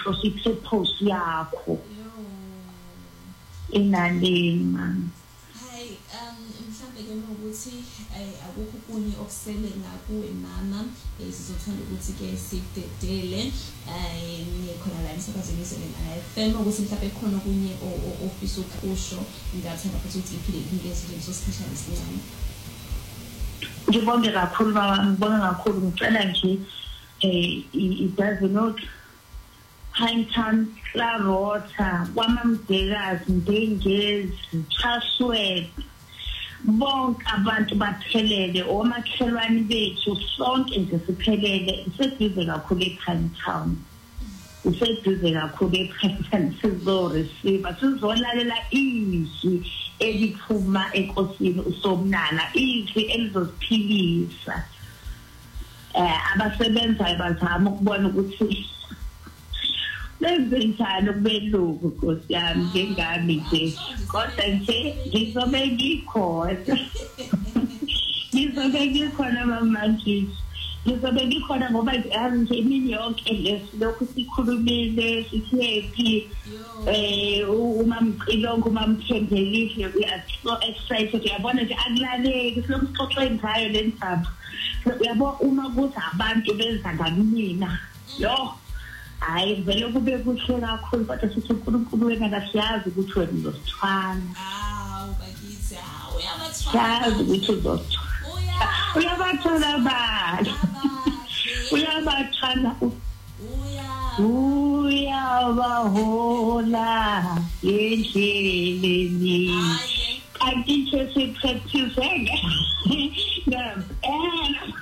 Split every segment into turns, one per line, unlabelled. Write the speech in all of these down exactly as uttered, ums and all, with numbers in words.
inhloso ipurpose yakho enanini man.
Hey, um mhlambe ke ukuthi akukho kunye okusele ngakuwe mama esizothanda ukuthi ke sidedele eh nikhona la emsakazweni la F M ukuthi mhlambe khona kunye ofisa ukusho ngiyathanda futhi ukuthi iphile ngeze nje sosikhashana sincane.
Ngibonge kakhulu baba, ngibonge kakhulu, ngicela nje eh it does not Pinetown, Clarota, Wamamdekazi, Ndengezi, Chaswet, bonke abantu baphelele, omakhelwane bethu sonke nje siphelele, iseduze kakhulu ePinetown. Iseduze kakhulu ePinetown, sizoreceive, sizolalela izwi eliphuma enkosini uSomnana, izwi elizosiphilisa. Eh abasebenzayo bazama ukubona ukuthi Lenzani kube lokho Nkosi yami ngengami nje kodwa nje ngizobe ngikhona ngizobe ngikhona mama nje ngizobe ngikhona ngoba yazi nje imini yonke lesilokhu sikhulumile sithi happy eh umamqilongo umamthembelile we are so excited yabona nje akulaleki silokhu sixoxe ngayo le ndaba uyabo uma kuthi abantu benza ngamina yo hayi vele kube kuhle kakhulu kodwa sithi uNkulunkulu wena akasiyazi ukuthi wena uzosithwala.
Ah ubakithi ah uyabathwala.
Yazi ukuthi uzosithwala. Uyabathwala bani? Uyabathwala. Uyabahola endleleni. Kanti nje sipractice ngempela.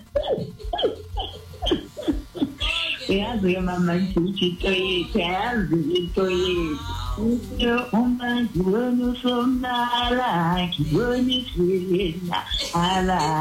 Yazi mama ngithi into yethu yazi into yethu uma ngibona uSomnala ngibona iswelena ala